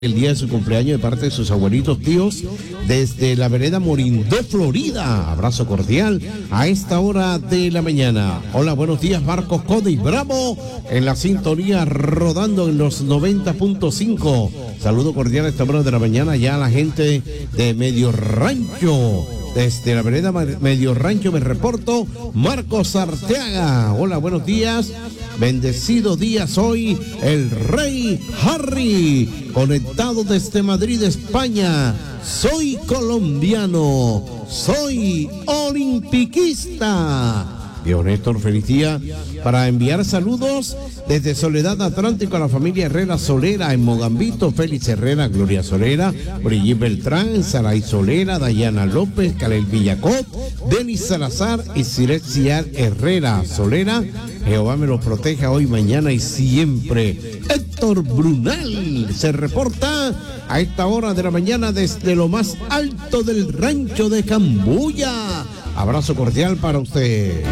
el día de su cumpleaños de parte de sus abuelitos tíos desde la vereda Morindó, Florida. Abrazo cordial a esta hora de la mañana. Hola, buenos días, Marcos Cody Bravo en la sintonía rodando en los 90.5. Saludo cordial a esta hora de la mañana ya a la gente de Medio Rancho. Desde la vereda Medio Rancho me reporto, Marcos Arteaga. Hola, buenos días. Bendecido día soy el Rey Harry, conectado desde Madrid, España. Soy colombiano, soy olimpiquista. Bien, Néstor, feliz día para enviar saludos desde Soledad Atlántico a la familia Herrera Solera en Mogambito, Félix Herrera, Gloria Solera, Brigitte Beltrán, Saray Solera, Dayana López, Calel Villacot, Denis Salazar y Silesia Herrera Solera. Jehová me los proteja hoy, mañana y siempre. Héctor Brunal se reporta a esta hora de la mañana desde lo más alto del rancho de Cambuya. Abrazo cordial para usted.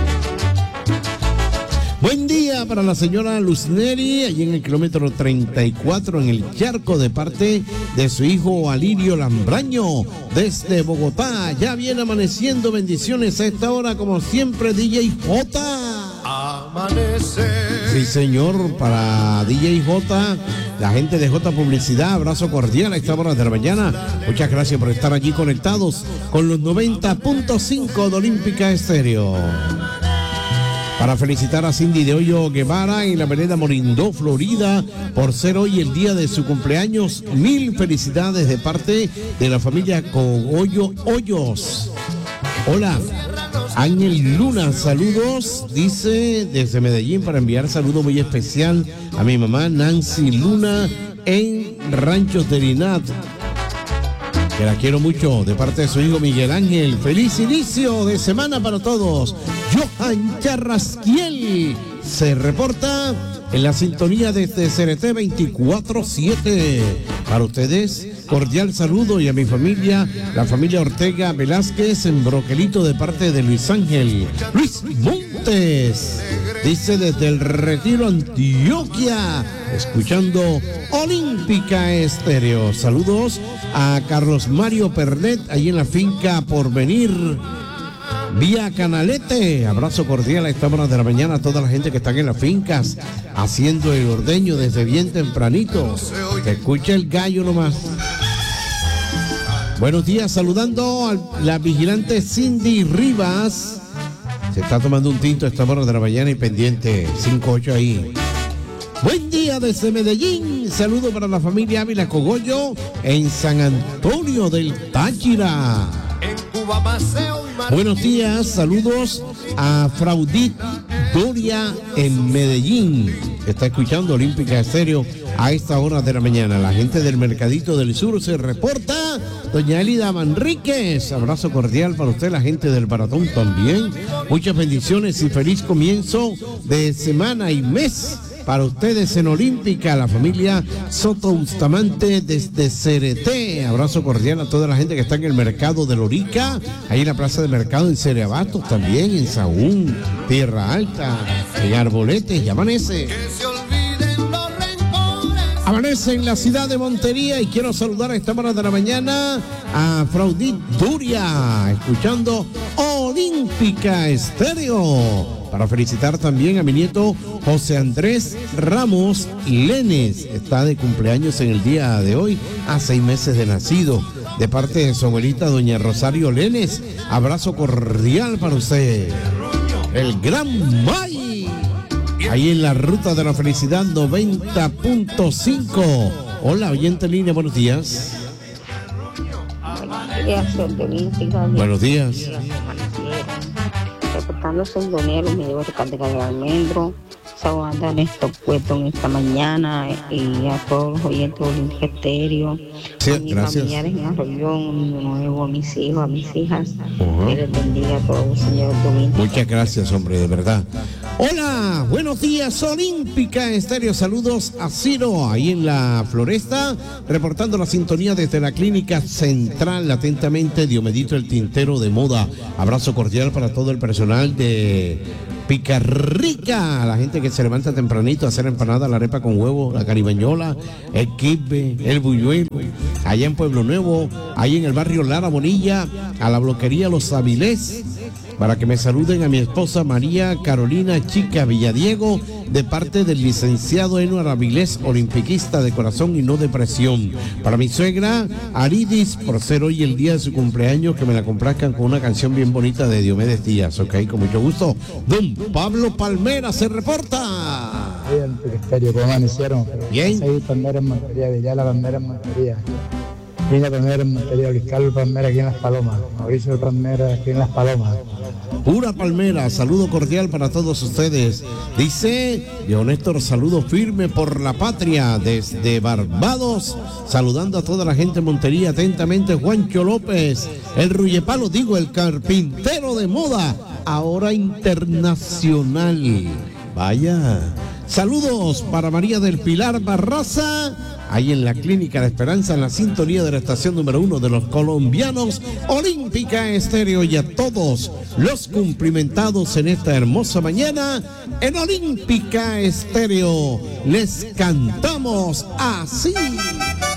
Buen día para la señora Luzneri, allí en el kilómetro 34 en el Charco, de parte de su hijo Alirio Lambraño, desde Bogotá. Ya viene amaneciendo, bendiciones a esta hora, como siempre, DJ J. Amanece. Sí, señor, para DJ J, la gente de J Publicidad, abrazo cordial a esta hora de la mañana. Muchas gracias por estar allí conectados con los 90.5 de Olímpica Estéreo. Para felicitar a Cindy de Hoyo Guevara en la vereda Morindó, Florida, por ser hoy el día de su cumpleaños. Mil felicidades de parte de la familia Cogollo Hoyos. Hola, Ángel Luna, saludos, dice desde Medellín, para enviar saludo muy especial a mi mamá Nancy Luna en Ranchos de Linat, que la quiero mucho, de parte de su hijo Miguel Ángel. Feliz inicio de semana para todos. Johan Charrasquiel se reporta en la sintonía desde CRT 24/7. Para ustedes, cordial saludo, y a mi familia, la familia Ortega Velázquez en Broquelito, de parte de Luis Ángel. Luis Montes dice desde el Retiro, Antioquia, escuchando Olímpica Estéreo. Saludos a Carlos Mario Pernet, allí en la finca Porvenir, vía Canalete. Abrazo cordial a esta hora de la mañana a toda la gente que está en las fincas haciendo el ordeño desde bien tempranito. Se escucha el gallo nomás. Buenos días, saludando a la vigilante Cindy Rivas. Se está tomando un tinto a esta hora de la mañana y pendiente 5-8 ahí. Buen día desde Medellín. Saludo para la familia Ávila Cogollo en San Antonio del Táchira. Buenos días, saludos a Fraudit Doria en Medellín, que está escuchando Olímpica Estéreo a esta hora de la mañana. La gente del Mercadito del Sur se reporta. Doña Elida Manríquez, abrazo cordial para usted, la gente del Baratón también. Muchas bendiciones y feliz comienzo de semana y mes para ustedes en Olímpica, la familia Soto Bustamante desde CRT. Abrazo cordial a toda la gente que está en el mercado de Lorica, ahí en la plaza de mercado en Cereabatos, también en Sahún, Tierra Alta, en Arboletes. Y amanece. Amanece en la ciudad de Montería, y quiero saludar a esta hora de la mañana a Fraudit Duria, escuchando Olímpica Estéreo. Para felicitar también a mi nieto José Andrés Ramos Lenes, está de cumpleaños en el día de hoy, a 6 meses de nacido, de parte de su abuelita doña Rosario Lenes. Abrazo cordial para usted. El Gran May, ahí en la ruta de la felicidad 90.5. Hola, oyente en línea, buenos días. Buenos días. Reportándose el donero, me debo recargar de almendro, saludando a Néstor Puerto en esta mañana y a todos los oyentes de Olímpica Estéreo, Sí, a mis gracias. familiares en Arroyón, mi nuevo, a mis hijos, a mis hijas. Que les bendiga a todos, señor Olímpica. Muchas gracias, hombre, de verdad. Hola, buenos días, Olímpica Estéreo. Saludos a Ciro, ahí en la Floresta, reportando la sintonía desde la Clínica Central. Atentamente, Diomedito el Tintero de Moda. Abrazo cordial para todo el personal de Picarrica, la gente que que se levanta tempranito a hacer empanada, la arepa con huevo, la caribañola, el quibe, el buñuelo, allá en Pueblo Nuevo, ahí en el barrio Lara Bonilla, a la bloquería Los Avilés, para que me saluden a mi esposa María Carolina Chica Villadiego, de parte del licenciado Eno Avilés, olimpiquista de corazón y no de presión. Para mi suegra Aridis, por ser hoy el día de su cumpleaños, que me la complazcan con una canción bien bonita de Diomedes Díaz, ok, con mucho gusto. Don Pablo Palmera se reporta. ¿Cómo amanecieron? Bien. Seguí Palmera en Montería, Villala Palmera en Montería. Vina Palmera en Montería, Luis Carlos Palmera aquí en Las Palomas, Mauricio Palmera aquí en Las Palomas. Pura Palmera, saludo cordial para todos ustedes. Dice Diego Néstor, saludo firme por la patria desde Barbados, saludando a toda la gente en Montería. Atentamente, Juancho López, el rullepalo, digo, el carpintero de moda, ahora internacional. Vaya. Saludos para María del Pilar Barraza, ahí en la Clínica de Esperanza, en la sintonía de la estación número 1 de los colombianos, Olímpica Estéreo, y a todos los cumplimentados en esta hermosa mañana en Olímpica Estéreo. Les cantamos así.